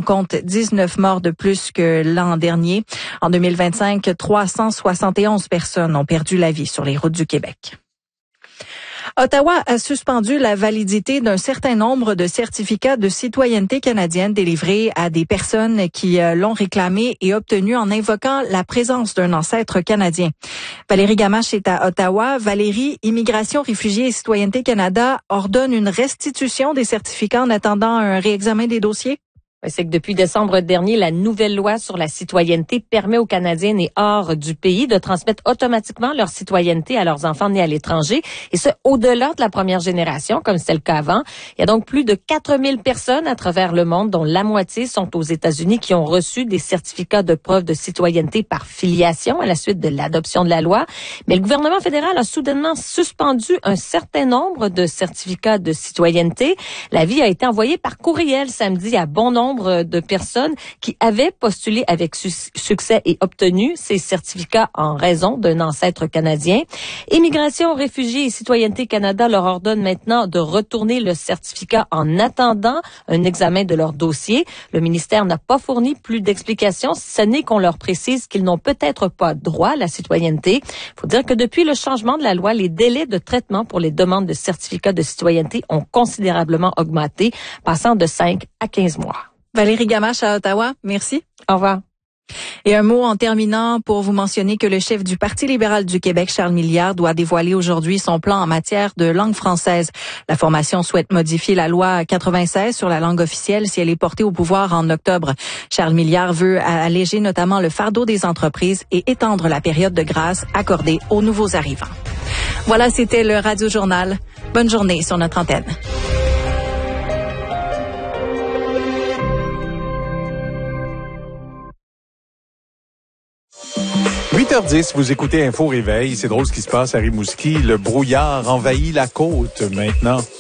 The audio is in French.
compte 19 morts de plus que l'an dernier. En 2025, 371 personnes ont perdu la vie sur les routes du Québec. Ottawa a suspendu la validité d'un certain nombre de certificats de citoyenneté canadienne délivrés à des personnes qui l'ont réclamé et obtenu en invoquant la présence d'un ancêtre canadien. Valérie Gamache est à Ottawa. Valérie, Immigration, Réfugiés et Citoyenneté Canada ordonne une restitution des certificats en attendant un réexamen des dossiers? C'est que depuis décembre dernier, la nouvelle loi sur la citoyenneté permet aux Canadiens nés hors du pays de transmettre automatiquement leur citoyenneté à leurs enfants nés à l'étranger, et ce, au-delà de la première génération, comme c'était le cas avant. Il y a donc plus de 4000 personnes à travers le monde, dont la moitié sont aux États-Unis, qui ont reçu des certificats de preuve de citoyenneté par filiation à la suite de l'adoption de la loi. Mais le gouvernement fédéral a soudainement suspendu un certain nombre de certificats de citoyenneté. L'avis a été envoyé par courriel samedi à bon nombre de personnes qui avaient postulé avec succès et obtenu ces certificats en raison d'un ancêtre canadien. Immigration, Réfugiés et Citoyenneté Canada leur ordonne maintenant de retourner le certificat en attendant un examen de leur dossier. Le ministère n'a pas fourni plus d'explications, si ce n'est qu'on leur précise qu'ils n'ont peut-être pas droit à la citoyenneté. Il faut dire que depuis le changement de la loi, les délais de traitement pour les demandes de certificats de citoyenneté ont considérablement augmenté, passant de 5 à 15 mois. Valérie Gamache à Ottawa, merci. Au revoir. Et un mot en terminant pour vous mentionner que le chef du Parti libéral du Québec, Charles Milliard, doit dévoiler aujourd'hui son plan en matière de langue française. La formation souhaite modifier la loi 96 sur la langue officielle si elle est portée au pouvoir en octobre. Charles Milliard veut alléger notamment le fardeau des entreprises et étendre la période de grâce accordée aux nouveaux arrivants. Voilà, c'était le Radio Journal. Bonne journée sur notre antenne. 8h10, vous écoutez Info Réveil. C'est drôle ce qui se passe à Rimouski. Le brouillard envahit la côte maintenant.